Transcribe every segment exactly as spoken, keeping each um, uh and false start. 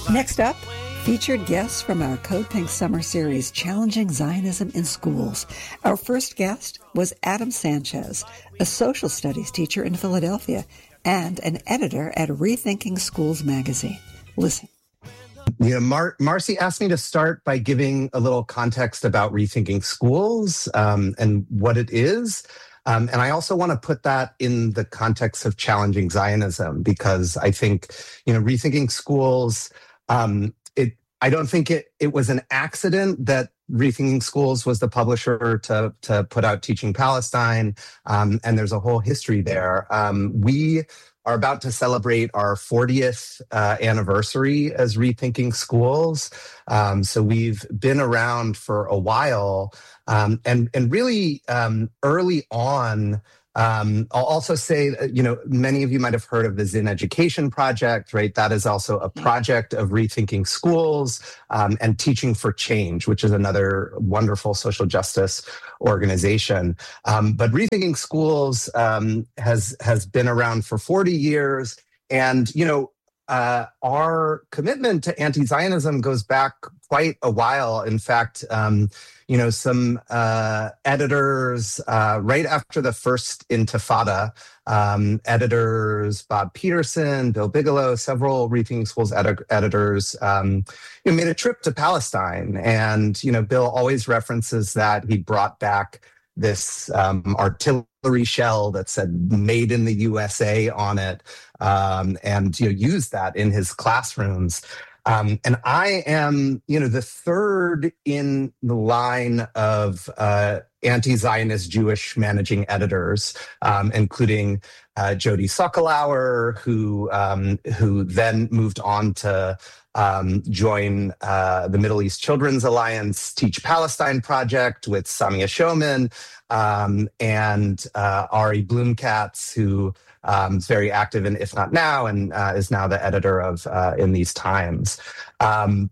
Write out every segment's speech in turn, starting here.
Next up, featured guests from our Code Pink Summer Series, Challenging Zionism in Schools. Our first guest was Adam Sanchez, a social studies teacher in Philadelphia and an editor at Rethinking Schools magazine. Listen. You know, Mar- Marcy asked me to start by giving a little context about Rethinking Schools um, and what it is. Um, and I also want to put that in the context of Challenging Zionism, because I think, you know, Rethinking Schools, um, it I don't think it, it was an accident that Rethinking Schools was the publisher to, to put out Teaching Palestine. Um, and there's a whole history there. Um, we are about to celebrate our fortieth uh, anniversary as Rethinking Schools. Um, so we've been around for a while. Um, and, and really um, early on, um, I'll also say, you know, many of you might have heard of the Zinn Education Project, right? That is also a project of Rethinking Schools um, and Teaching for Change, which is another wonderful social justice organization. Um, but Rethinking Schools um, has has been around for forty years. And, you know, uh, our commitment to anti-Zionism goes back quite a while. In fact, um, you know, some uh, editors uh, right after the first Intifada, um, editors Bob Peterson, Bill Bigelow, several Rethinking Schools edi- editors, um, you know, made a trip to Palestine. And, you know, Bill always references that he brought back this um, artillery shell that said "Made in the U S A" on it, um, and you know, used that in his classrooms. Um, and I am, you know, the third in the line of uh, anti-Zionist Jewish managing editors, um, including uh, Jody Sokolauer, who um, who then moved on to um, join uh, the Middle East Children's Alliance Teach Palestine project with Samia Shoman, um, and uh, Ari Bloomkatz, who Um, is very active in If Not Now, and uh, is now the editor of uh, In These Times. Um,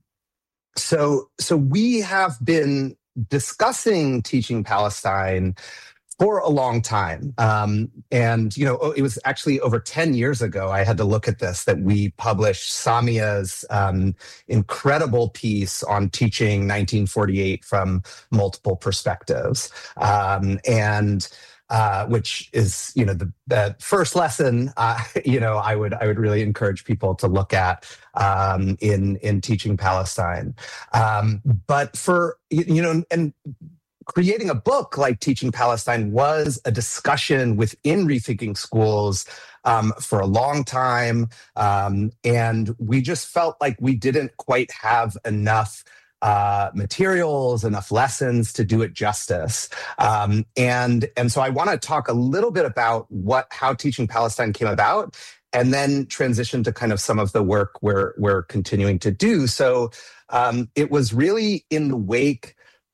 so, so we have been discussing Teaching Palestine for a long time. Um, and, you know, it was actually over ten years ago, I had to look at this, that we published Samia's um, incredible piece on teaching nineteen forty-eight from multiple perspectives. Um, and Uh, which is, you know, the, the first lesson, uh, you know, I would I would really encourage people to look at um, in in Teaching Palestine. Um, but for, you know, and creating a book like Teaching Palestine was a discussion within Rethinking Schools um, for a long time. Um, and we just felt like we didn't quite have enough Uh, materials, enough lessons to do it justice. Um, and, and so I want to talk a little bit about what how Teaching Palestine came about, and then transition to kind of some of the work we're, we're continuing to do. So um, it was really in the wake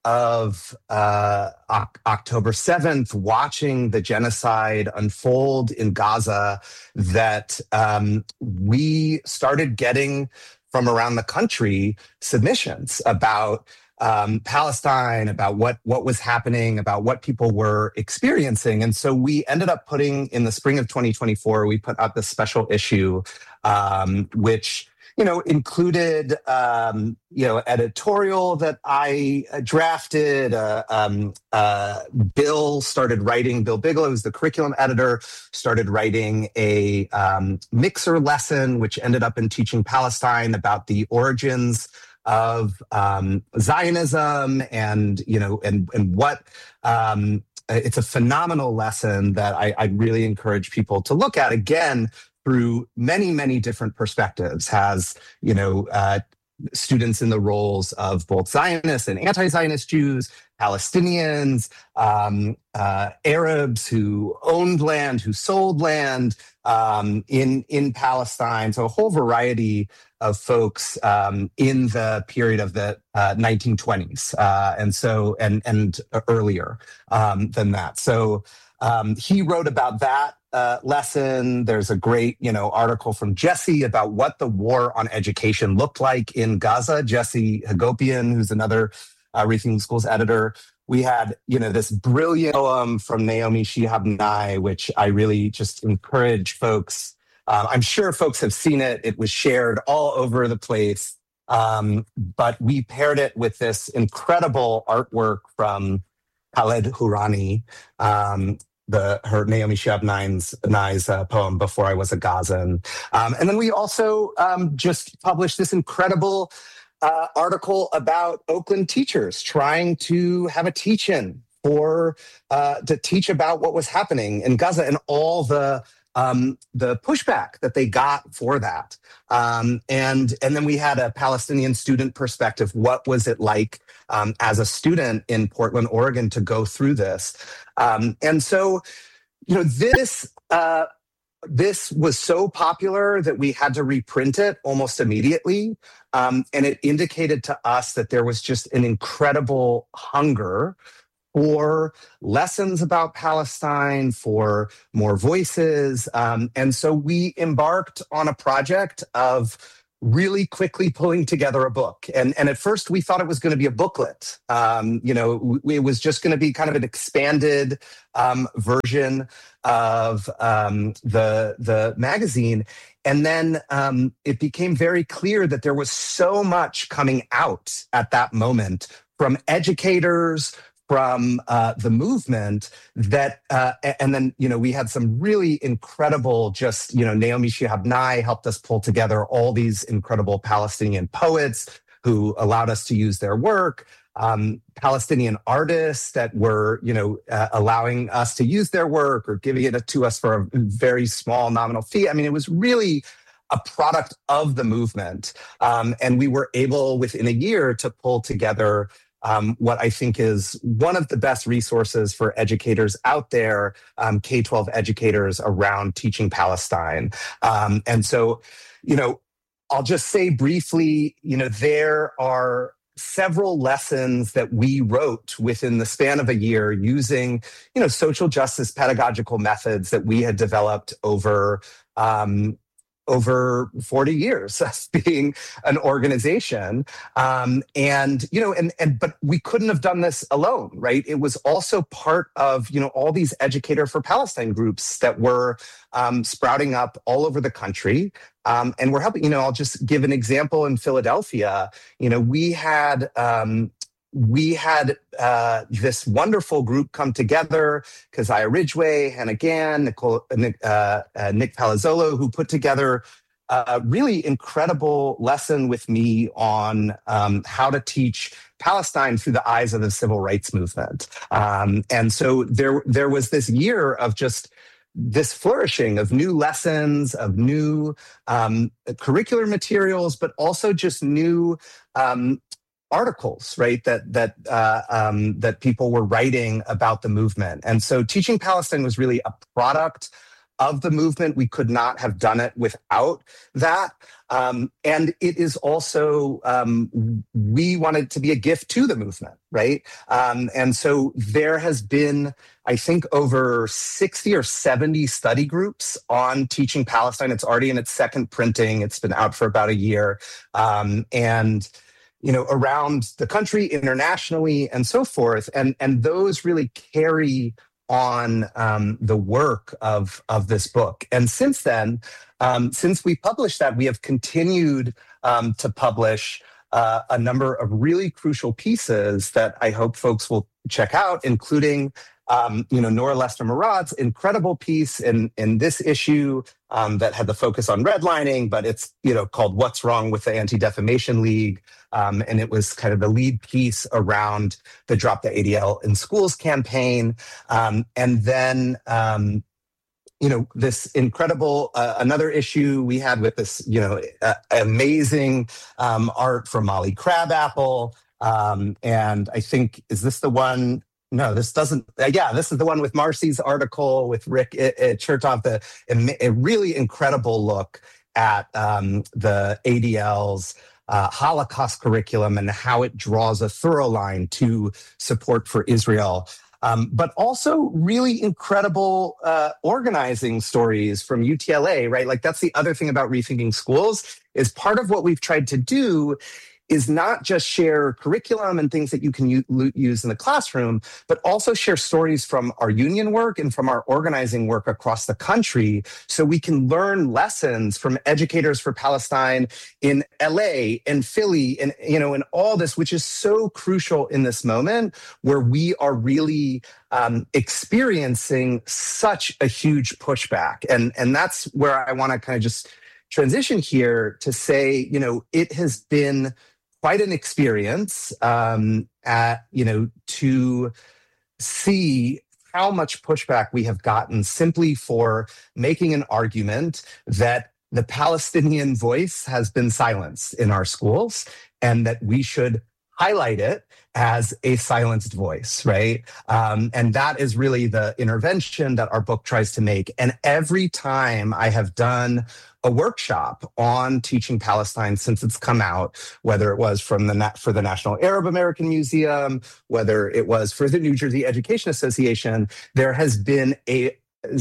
of uh, o- October seventh, watching the genocide unfold in Gaza, that um, we started getting from around the country submissions about um, Palestine, about what, what was happening, about what people were experiencing. And so we ended up putting, in the spring of twenty twenty-four, we put out this special issue, um, which, you know, included, um, you know, editorial that I drafted. Uh, um, uh, Bill started writing, Bill Bigelow, who's the curriculum editor, started writing a um, mixer lesson, which ended up in Teaching Palestine, about the origins of um, Zionism, and, you know, and, and what, um, it's a phenomenal lesson that I, I really encourage people to look at, again, through many, many different perspectives. Has, you know, uh, students in the roles of both Zionist and anti-Zionist Jews, Palestinians, um, uh, Arabs who owned land, who sold land um, in, in Palestine. So a whole variety of folks um, in the period of the uh, nineteen twenties. Uh, and so, and, and earlier um, than that. So um, he wrote about that Uh, lesson. There's a great, you know, article from Jesse about what the war on education looked like in Gaza. Jesse Hagopian, who's another uh, Rethinking Schools editor. We had, you know, this brilliant poem from Naomi Shihab Nye, which I really just encourage folks Um, I'm sure folks have seen it. It was shared all over the place. Um, but we paired it with this incredible artwork from Khaled Hourani, um, the her Naomi Shihab Nine's, Nye's uh, poem "Before I Was a Gazan," um, and then we also um, just published this incredible uh, article about Oakland teachers trying to have a teach-in for uh, to teach about what was happening in Gaza and all the um, the pushback that they got for that. Um, and and then we had a Palestinian student perspective. What was it like um, as a student in Portland, Oregon, to go through this? Um, and so, you know, this uh, this was so popular that we had to reprint it almost immediately. Um, and it indicated to us that there was just an incredible hunger for lessons about Palestine, for more voices. Um, and so we embarked on a project of really quickly pulling together a book. And, and at first we thought it was going to be a booklet. Um, you know, it was just going to be kind of an expanded um, version of um, the, the magazine. And then um, it became very clear that there was so much coming out at that moment from educators, from uh, the movement that, uh, and then, you know, we had some really incredible, just, you know, Naomi Shihab Nye helped us pull together all these incredible Palestinian poets who allowed us to use their work, um, Palestinian artists that were, you know, uh, allowing us to use their work or giving it to us for a very small nominal fee. I mean, it was really a product of the movement. Um, and we were able within a year to pull together Um, what I think is one of the best resources for educators out there, um, K twelve educators around teaching Palestine. Um, and so, you know, I'll just say briefly, you know, there are several lessons that we wrote within the span of a year using, you know, social justice pedagogical methods that we had developed over um, over forty years as being an organization. Um, and, you know, and, and, but we couldn't have done this alone, right? It was also part of, you know, all these Educator for Palestine groups that were um, sprouting up all over the country. Um, and we're helping, you know, I'll just give an example in Philadelphia. You know, we had, um, we had uh, this wonderful group come together, Keziah Ridgway, Hannah Gann, Nicole, Nick, uh, uh, Nick Palazzolo, who put together a really incredible lesson with me on um, how to teach Palestine through the eyes of the civil rights movement. Um, and so there, there was this year of just this flourishing of new lessons, of new um, curricular materials, but also just new um, articles, right, that that uh, um, that people were writing about the movement. And so Teaching Palestine was really a product of the movement. We could not have done it without that. Um, and it is also, um, we wanted to be a gift to the movement, right? Um, and so there has been, I think, over sixty or seventy study groups on Teaching Palestine. It's already in its second printing. It's been out for about a year. Um, and you know, around the country, internationally, and so forth. And, and those really carry on um, the work of, of this book. And since then, um, since we published that, we have continued um, to publish uh, a number of really crucial pieces that I hope folks will check out, including Um, you know, Nora Lester-Murad's incredible piece in, in this issue um, that had the focus on redlining, but it's, you know, called What's Wrong with the Anti-Defamation League. Um, and it was kind of the lead piece around the Drop the A D L in Schools campaign. Um, and then, um, you know, this incredible, uh, another issue we had with this, you know, uh, amazing um, art from Molly Crabapple. Um, and I think, is this the one? No, this doesn't. Uh, yeah, this is the one with Marcy's article with Rick uh, uh, Chertoff, the, a, a really incredible look at um, the A D L's uh, Holocaust curriculum and how it draws a thorough line to support for Israel. Um, but also really incredible uh, organizing stories from U T L A, right? Like that's the other thing about Rethinking Schools is part of what we've tried to do is not just share curriculum and things that you can u- use in the classroom, but also share stories from our union work and from our organizing work across the country, so we can learn lessons from educators for Palestine in L A and Philly and, you know, and all this, which is so crucial in this moment where we are really um, experiencing such a huge pushback. And, and that's where I want to kind of just transition here to say, you know, it has been quite an experience, um, at, you know, to see how much pushback we have gotten simply for making an argument that the Palestinian voice has been silenced in our schools and that we should highlight it as a silenced voice, right? Um, and that is really the intervention that our book tries to make. And every time I have done a workshop on teaching Palestine since it's come out, whether it was from the for the National Arab American Museum, whether it was for the New Jersey Education Association, there has been a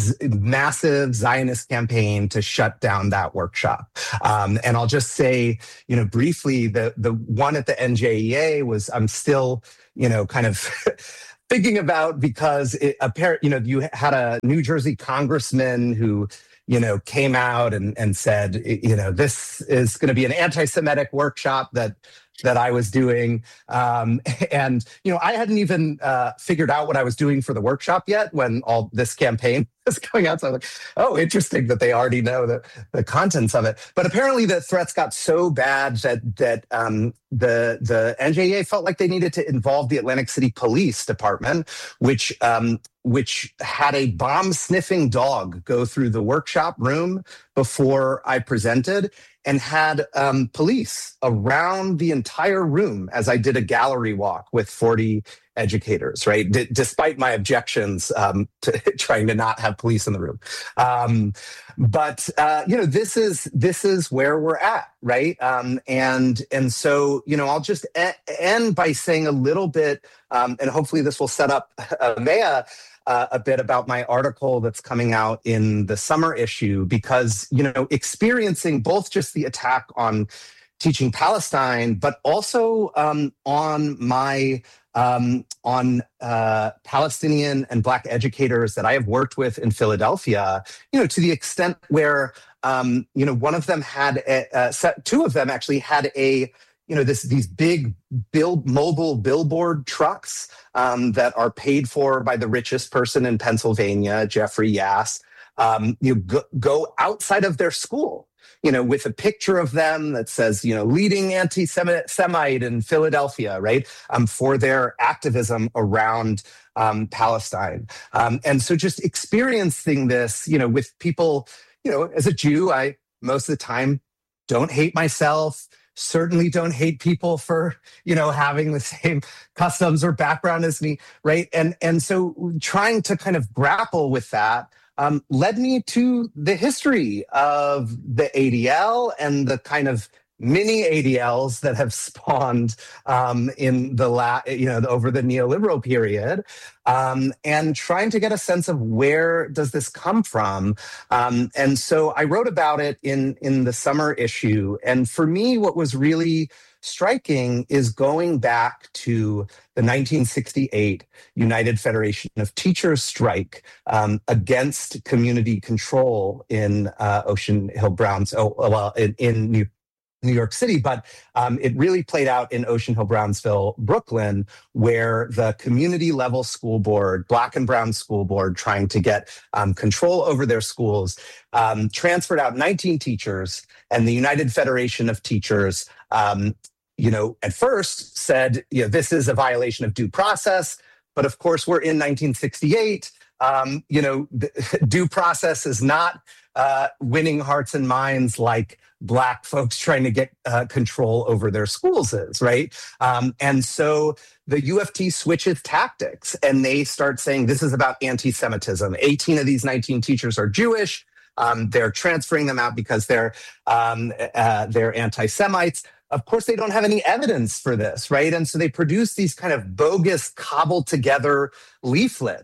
massive Zionist campaign to shut down that workshop. Um, and I'll just say, you know, briefly, the the one at the N J E A was, I'm still, you know, kind of thinking about, because it apparent, you know, you had a New Jersey congressman who, you know, came out and, and said, you know, this is going to be an anti-Semitic workshop that that I was doing. Um, and, you know, I hadn't even uh, figured out what I was doing for the workshop yet when all this campaign was going out. So I was like, oh, interesting that they already know the, the contents of it. But apparently the threats got so bad that that um, the, the N J E A felt like they needed to involve the Atlantic City Police Department, which um, which had a bomb-sniffing dog go through the workshop room before I presented, and had um, police around the entire room as I did a gallery walk with forty educators, right? D- despite my objections um, to trying to not have police in the room. Um, but, uh, you know, this is this is where we're at, right? Um, and, and so, you know, I'll just e- end by saying a little bit, um, and hopefully this will set up uh, Maya, Uh, a bit about my article that's coming out in the summer issue, because, you know, experiencing both just the attack on teaching Palestine, but also um, on my um, on uh, Palestinian and Black educators that I have worked with in Philadelphia, you know, to the extent where, um, you know, one of them had, a, uh, two of them actually had a, you know, this these big build mobile billboard trucks um, that are paid for by the richest person in Pennsylvania, Jeffrey Yass. Um, you go, go outside of their school, you know, with a picture of them that says, you know, leading anti-Semite in Philadelphia, right, um, for their activism around um, Palestine. Um, and so just experiencing this, you know, with people, you know, as a Jew, I most of the time don't hate myself. Certainly don't hate people for, you know, having the same customs or background as me, right? And and so trying to kind of grapple with that um, led me to the history of the A D L and the kind of mini A D Ls that have spawned um, in the la- you know over the neoliberal period, um, and trying to get a sense of where does this come from. Um, and so I wrote about it in in the summer issue. And for me, what was really striking is going back to the nineteen sixty-eight United Federation of Teachers strike um, against community control in uh, Ocean Hill-Browns, oh, well, in, in New New York City, but um, it really played out in Ocean Hill-Brownsville, Brooklyn, where the community level school board, Black and Brown school board, trying to get um, control over their schools, um, transferred out nineteen teachers, and the United Federation of Teachers, um, you know, at first said, you know, this is a violation of due process, but of course we're in nineteen sixty-eight. Um, you know, due process is not uh, winning hearts and minds like Black folks trying to get uh, control over their schools is, right? Um, and so the U F T switches tactics and they start saying this is about anti-Semitism. eighteen of these nineteen teachers are Jewish. Um, they're transferring them out because they're um, uh, they're anti-Semites. Of course, they don't have any evidence for this, right? And so they produce these kind of bogus, cobbled together leaflets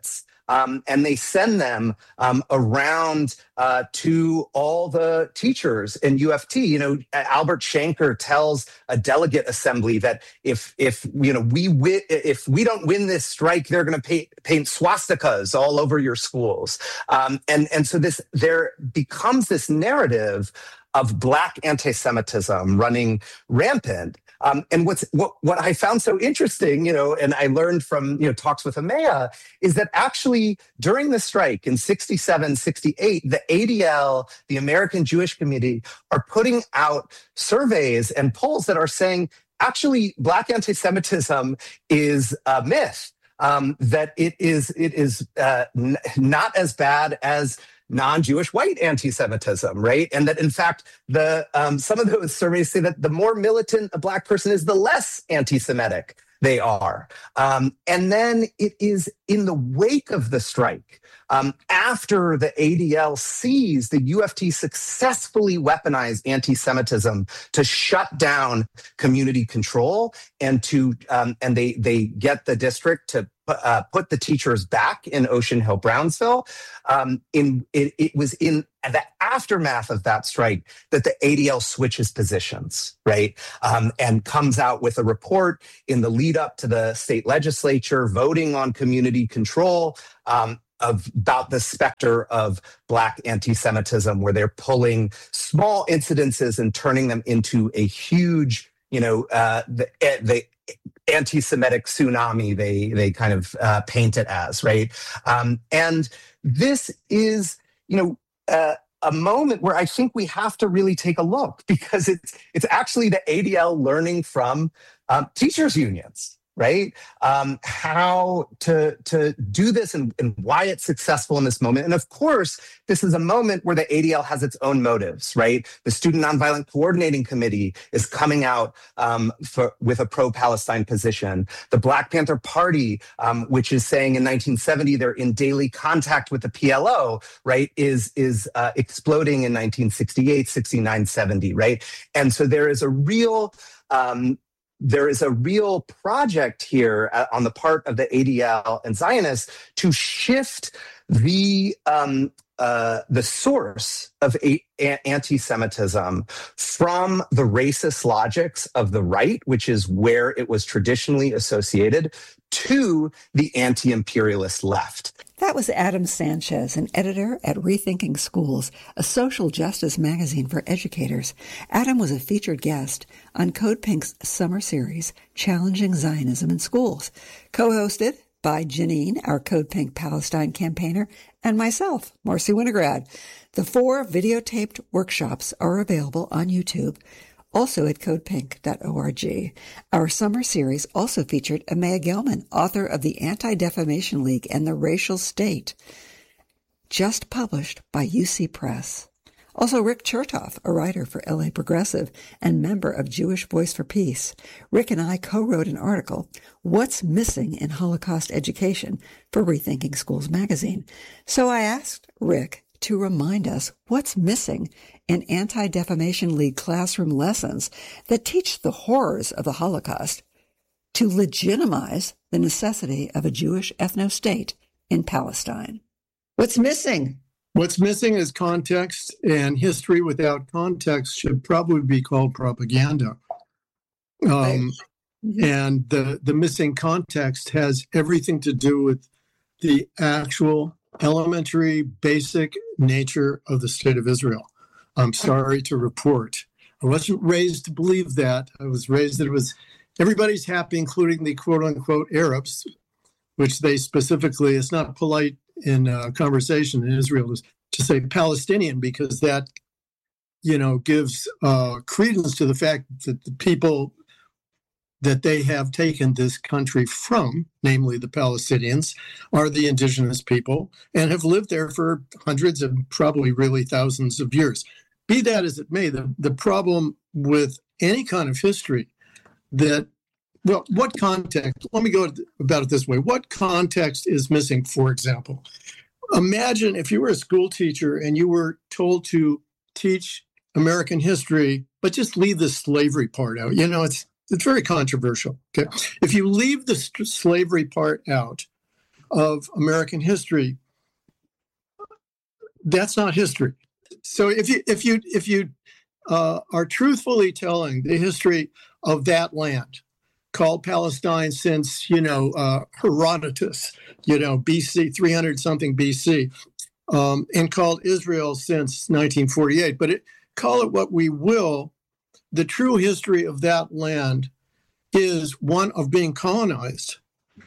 um, and they send them um, around uh, to all the teachers in U F T. You know, Albert Shanker tells a delegate assembly that if if you know we wi- if we don't win this strike, they're going to paint, paint swastikas all over your schools. Um, and and so this there becomes this narrative of Black anti-Semitism running rampant. Um, and what's what what I found so interesting, you know, and I learned from you know talks with Amaya, is that actually during the strike in sixty-seven, sixty-eight, the A D L, the American Jewish Committee, are putting out surveys and polls that are saying actually Black anti-Semitism is a myth. Um, that it is it is uh, n- not as bad as non-Jewish white anti-Semitism, right? And that in fact, the um, some of those surveys say that the more militant a Black person is, the less anti-Semitic they are. Um, and then it is in the wake of the strike, um, after the A D L sees the U F T successfully weaponize anti-Semitism to shut down community control and to um, and they they get the district to uh, put the teachers back in Ocean Hill, Brownsville. Um, in it, it was in the aftermath of that strike that the A D L switches positions, right? Um, and comes out with a report in the lead up to the state legislature voting on community control um, of about the specter of Black anti-Semitism, where they're pulling small incidences and turning them into a huge, you know, uh, the, the anti-Semitic tsunami they they kind of uh, paint it as, right? Um, and this is, you know, uh, a moment where I think we have to really take a look, because it's it's actually the A D L learning from um, teachers unions, right? Um, how to to do this and, and why it's successful in this moment. And of course, this is a moment where the A D L has its own motives, right? The Student Nonviolent Coordinating Committee is coming out um, for, with a pro-Palestine position. The Black Panther Party, um, which is saying in nineteen seventy they're in daily contact with the P L O, right, is, is uh, exploding in nineteen sixty-eight, sixty-nine, seventy, right? And so there is a real... Um, There is a real project here uh, on the part of the A D L and Zionists to shift the um, uh, the source of a- a- anti-Semitism from the racist logics of the right, which is where it was traditionally associated, to the anti-imperialist left. That was Adam Sanchez, an editor at Rethinking Schools, a social justice magazine for educators. Adam was a featured guest on Code Pink's summer series, Challenging Zionism in Schools, co-hosted by Janine, our Code Pink Palestine campaigner, and myself, Marcy Winograd. The four videotaped workshops are available on YouTube, also at code pink dot org. Our summer series also featured Amaya Gelman, author of The Anti-Defamation League and the Racial State, just published by U C Press. Also, Rick Chertoff, a writer for L A Progressive and member of Jewish Voice for Peace. Rick and I co-wrote an article, What's Missing in Holocaust Education, for Rethinking Schools magazine. So I asked Rick to remind us what's missing in Anti-Defamation League classroom lessons that teach the horrors of the Holocaust to legitimize the necessity of a Jewish ethno-state in Palestine. What's missing? What's missing is context, and history without context should probably be called propaganda. Um, mm-hmm. And the, the missing context has everything to do with the actual elementary, basic nature of the state of Israel. I'm sorry to report. I wasn't raised to believe that. I was raised that it was everybody's happy, including the quote-unquote Arabs, which they specifically, it's not polite in uh, conversation in Israel to, to say Palestinian, because that, you know, gives uh, credence to the fact that the people that they have taken this country from, namely the Palestinians, are the indigenous people and have lived there for hundreds and probably really thousands of years. Be that as it may, the, the problem with any kind of history that, well, what context, let me go about it this way. What context is missing, for example? Imagine if you were a school teacher and you were told to teach American history, but just leave the slavery part out. You know, it's It's very controversial. Okay, if you leave the st- slavery part out, of American history. That's not history. So if you if you if you uh, are truthfully telling the history of that land, called Palestine since you know uh, Herodotus, you know B C three hundred something B C, um, and called Israel since nineteen forty-eight, but it, call it what we will, the true history of that land is one of being colonized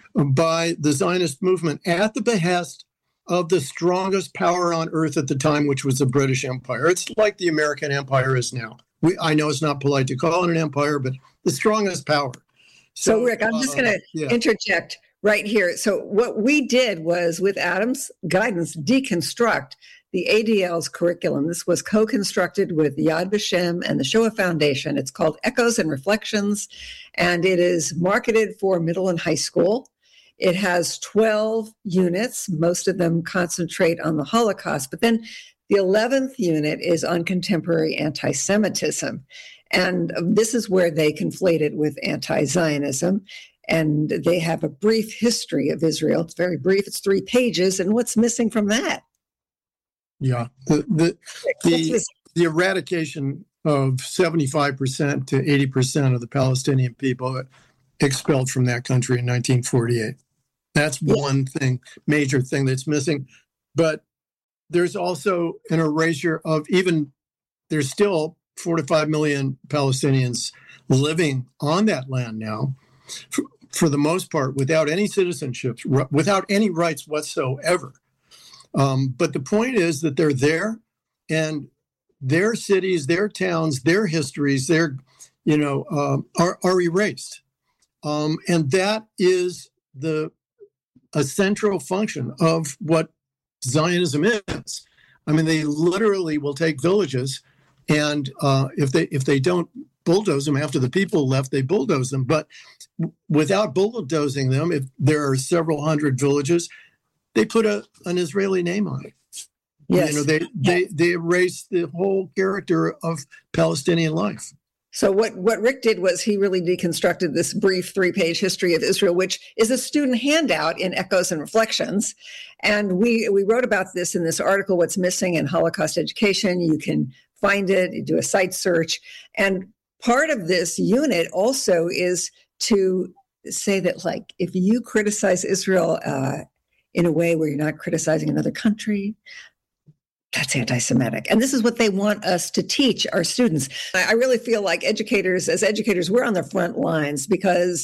by the Zionist movement at the behest of the strongest power on earth at the time, which was the British Empire. It's like the American Empire is now. We, I know it's not polite to call it an empire, but the strongest power. So, so Rick, I'm just going to uh, yeah. interject right here. So what we did was, with Adam's guidance, deconstruct the A D L's curriculum. This was co-constructed with Yad Vashem and the Shoah Foundation. It's called Echoes and Reflections, and it is marketed for middle and high school. It has twelve units. Most of them concentrate on the Holocaust, but then the eleventh unit is on contemporary anti-Semitism. And this is where they conflate it with anti-Zionism. And they have a brief history of Israel. It's very brief. It's three pages. And what's missing from that? Yeah, the the the, the eradication of seventy-five percent to eighty percent of the Palestinian people expelled from that country in nineteen forty-eight. That's yeah. one thing, major thing that's missing. But there's also an erasure of even, there's still four to five million Palestinians living on that land now, for, for the most part, without any citizenship, without any rights whatsoever. Um, but the point is that they're there, and their cities, their towns, their histories, their, you know, um, are, are erased. Um, and that is the a central function of what Zionism is. I mean, they literally will take villages, and uh, if they if they don't bulldoze them after the people left, they bulldoze them. But w- without bulldozing them, if there are several hundred villages, they put a an Israeli name on it. Yes. You know, they they they erase the whole character of Palestinian life. So what, what Rick did was he really deconstructed this brief three-page history of Israel, which is a student handout in Echoes and Reflections. And we we wrote about this in this article, What's Missing in Holocaust Education. You can find it, you do a site search. And part of this unit also is to say that, like, if you criticize Israel uh, in a way where you're not criticizing another country, that's anti-Semitic. And this is what they want us to teach our students. I really feel like educators, as educators, we're on the front lines, because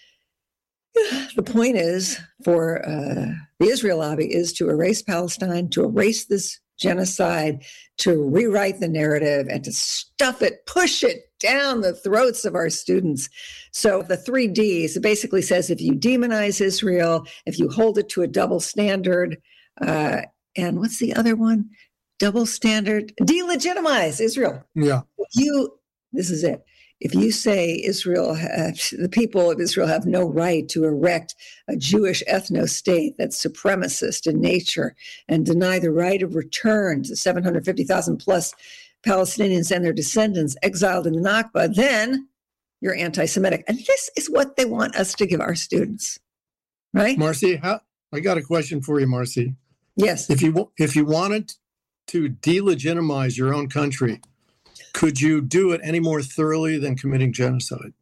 the point is for uh, the Israel lobby is to erase Palestine, to erase this genocide, to rewrite the narrative, and to stuff it, push it down the throats of our students. So the three Ds, it basically says if you demonize Israel, if you hold it to a double standard, uh, and what's the other one? Double standard, delegitimize Israel. Yeah. If you, this is it. If you say Israel, uh, the people of Israel have no right to erect a Jewish ethno-state that's supremacist in nature and deny the right of return to seven hundred fifty thousand plus Palestinians and their descendants exiled in the Nakba, then you're anti-Semitic. And this is what they want us to give our students, right? Marcy, how, I got a question for you, Marcy. Yes. If you if you wanted to delegitimize your own country, could you do it any more thoroughly than committing genocide?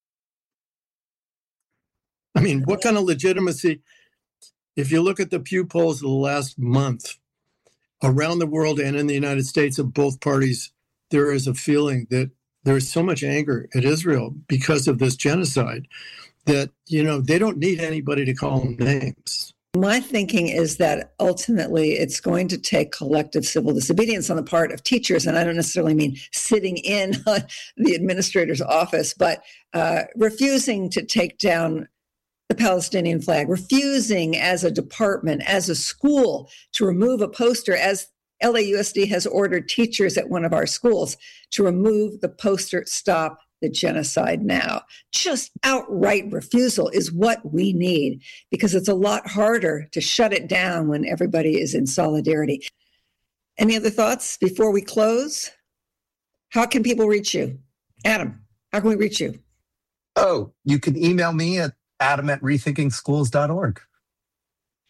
I mean, what kind of legitimacy? If you look at the Pew polls of the last month, around the world and in the United States of both parties, there is a feeling that there is so much anger at Israel because of this genocide that, you know, they don't need anybody to call them names. My thinking is that ultimately it's going to take collective civil disobedience on the part of teachers. And I don't necessarily mean sitting in the administrator's office, but uh, refusing to take down the Palestinian flag, refusing as a department, as a school, to remove a poster, as L A U S D has ordered teachers at one of our schools to remove the poster, "Stop the Genocide Now." Just outright refusal is what we need, because it's a lot harder to shut it down when everybody is in solidarity. Any other thoughts before we close? How can people reach you? Adam, how can we reach you? Oh, you can email me at adam at rethinking schools dot org.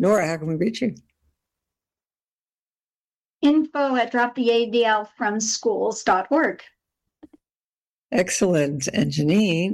Nora, how can we reach you? Info at drop the A D L from schools dot org. Excellent. And Janine?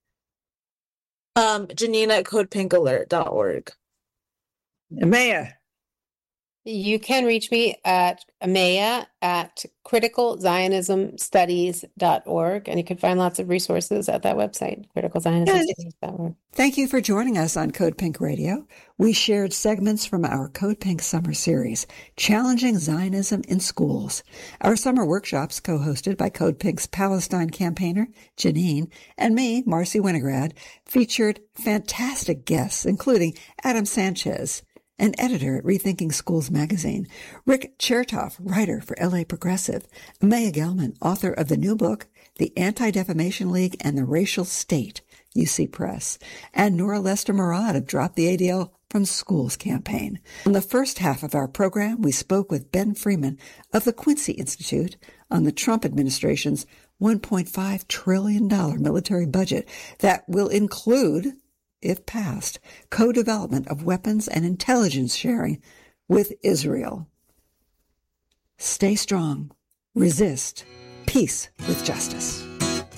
Um, Janine at code pink alert dot org. Amaya? You can reach me at Amaya at critical zionism studies dot org, and you can find lots of resources at that website, critical zionism studies dot org. Thank you for joining us on Code Pink Radio. We shared segments from our Code Pink Summer Series, Challenging Zionism in Schools. Our summer workshops, co-hosted by Code Pink's Palestine campaigner, Janine, and me, Marcy Winograd, featured fantastic guests, including Adam Sanchez, an editor at Rethinking Schools magazine, Rick Chertoff, writer for L A Progressive, Maya Gelman, author of the new book, The Anti-Defamation League and the Racial State, U C Press, and Nora Lester-Murad of Drop the A D L from Schools campaign. In the first half of our program, we spoke with Ben Freeman of the Quincy Institute on the Trump administration's one point five trillion dollars military budget that will include, if passed, co-development of weapons and intelligence sharing with Israel. Stay strong. Resist. Peace with justice.